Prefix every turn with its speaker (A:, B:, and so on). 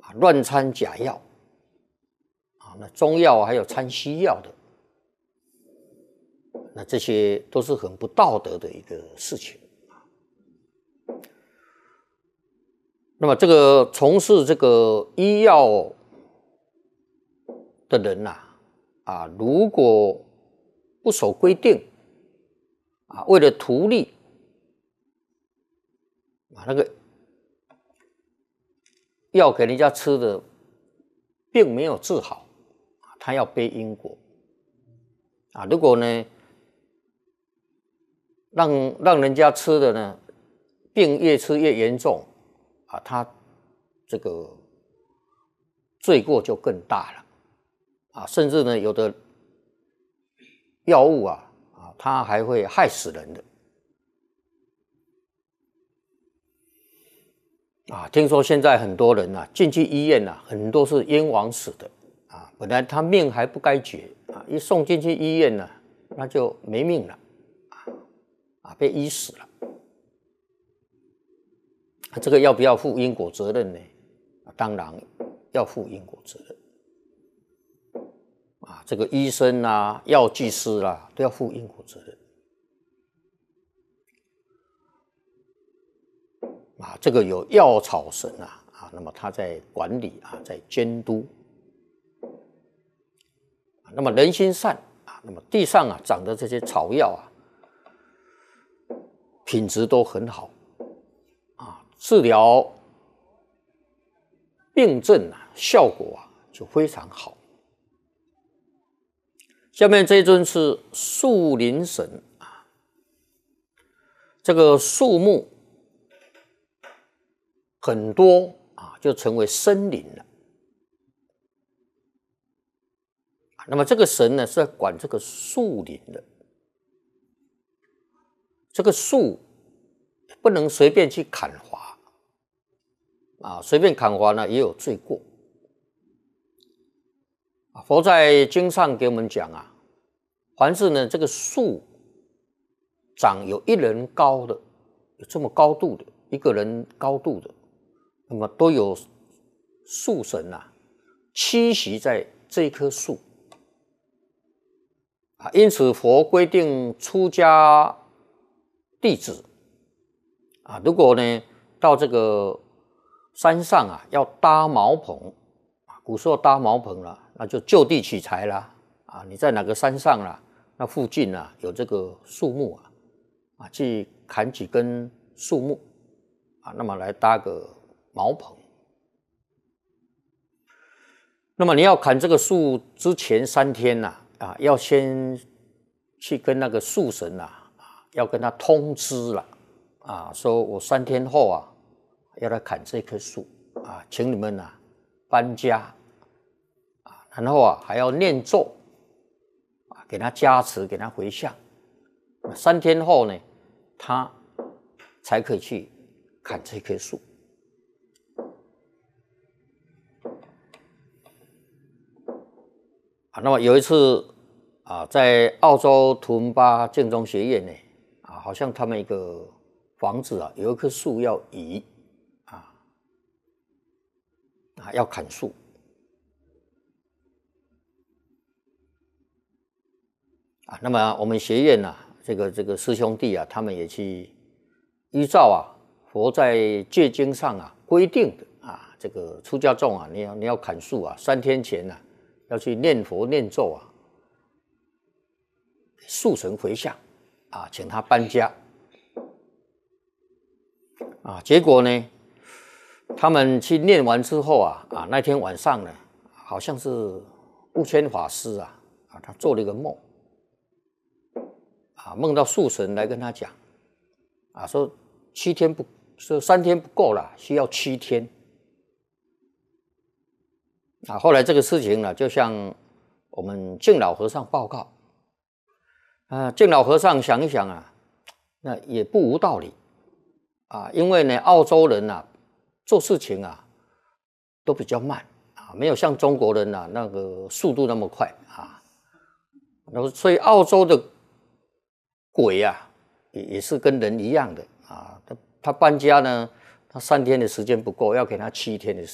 A: 乱掺假药那中药还有掺西药的，那这些都是很不道德的一个事情。那么这个从事这个医药的人如果不守规定为了图利那个药给人家吃的并没有治好，他要背因果如果呢让人家吃的呢病越吃越严重他这个罪过就更大了甚至呢有的药物它还会害死人的听说现在很多人进去医院很多是冤枉死的本来他命还不该绝一送进去医院那就没命了被医死了。这个要不要负因果责任呢？当然要负因果责任这个医生药剂师都要负因果责任这个有药草神那么他在管理在监督那么人心善那么地上长的这些草药品质都很好治疗病症效果就非常好。下面这一尊是树林神这个树木很多就成为森林了。那么这个神呢是在管这个树林的，这个树不能随便去砍伐随便砍伐呢也有罪过佛在经上给我们讲凡是呢这个树长有一人高的，有这么高度的一个人高度的，那么都有树神栖息在这一棵树因此佛规定出家弟子如果呢到这个山上要搭茅棚古时候搭茅棚那就就地取材你在哪个山上那附近有这个树木去砍几根树木那么来搭个茅棚。那么你要砍这个树之前3天要先去跟那个树神要跟他通知了说我3天后要来砍这棵树请你们搬家然后还要念咒给他加持，给他回向。3天后呢，他才可以去砍这棵树。那么有一次在澳洲图文巴建中学院呢好像他们一个房子有一棵树要移要砍树。那么我们学院这个师兄弟他们也去依照佛在戒经上规定的这个出家众你要砍树3天前要去念佛念咒树神回向请他搬家结果呢他们去念完之后那天晚上呢好像是悟谦法师他做了一个梦梦到树神来跟他讲说3天不够了，需要7天后来这个事情呢就向我们净老和尚报告净老和尚想一想那也不无道理因为呢澳洲人做事情都比较慢没有像中国人那个速度那么快所以澳洲的鬼也是跟人一样的他搬家呢他3天的时间不够，要给他7天的时间。